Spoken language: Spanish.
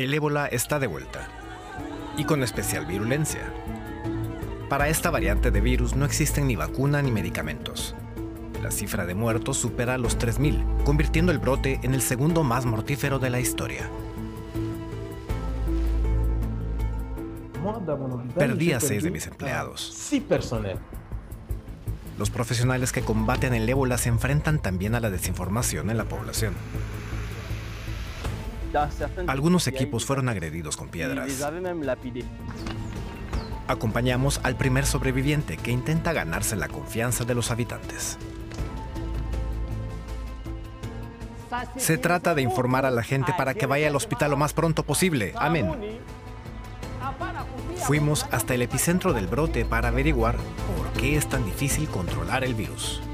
El ébola está de vuelta, y con especial virulencia. Para esta variante de virus no existen ni vacuna ni medicamentos. La cifra de muertos supera los 3.000, convirtiendo el brote en el segundo más mortífero de la historia. Perdí a 6 de mis empleados. Los profesionales que combaten el ébola se enfrentan también a la desinformación en la población. Algunos equipos fueron agredidos con piedras. Acompañamos al primer sobreviviente que intenta ganarse la confianza de los habitantes. Se trata de informar a la gente para que vaya al hospital lo más pronto posible. Amén. Fuimos hasta el epicentro del brote para averiguar por qué es tan difícil controlar el virus.